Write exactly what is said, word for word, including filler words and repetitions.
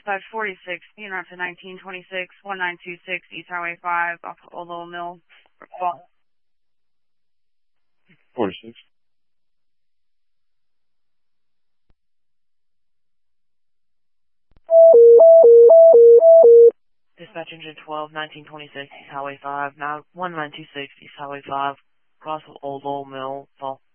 Dispatch forty-six, being route to nineteen twenty-six, one nine two six, East Highway five, off of Old Lowell Mill. forty-six. Dispatch engine twelve, nineteen twenty-six, East Highway five, now one nine two six, East Highway five, cross of Old Lowell Mill, fall.